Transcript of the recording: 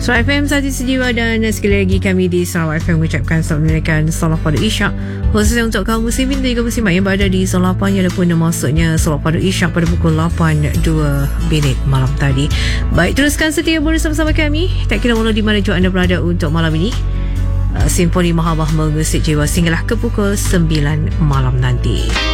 Sarawak FM Sati Sejiwa, dan sekali lagi kami di Sarawak FM mengucapkan selamat menunaikan solat pada Isyak, khususnya untuk kaum muslimin dan juga muslimat yang berada di Zon 8 yang pun masuknya solat pada Isyak pada pukul 8.02 malam tadi. Baik, teruskan setia bersama kami, tak kira walau di mana juga anda berada untuk malam ini. Simfoni Mahabah mengusik jiwa sehinggalah ke pukul 9 malam nanti.